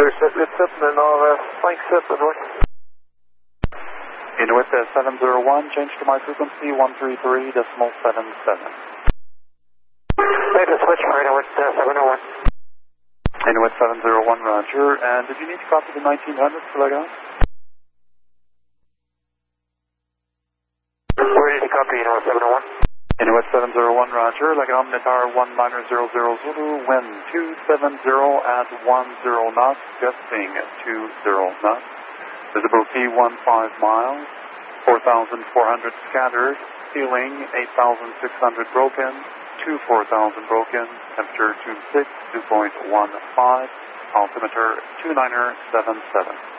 Litt 17 av Frank 17 North. Inuit 701, change to my frequency 133.77. Make a switch for Inuit 701. Inuit 701, roger. And did you need to copy the 1900 for leg on? Where did you copy Inuit 701? Inuit 701, roger. Leg on, Natar 1900 Zulu, wind 270 at 10 knots, gusting 20 knots. Visibility 15 miles, 4,400 scattered, ceiling 8,600 broken, 4,000 broken, temperature 26, 2.15, altimeter 2977.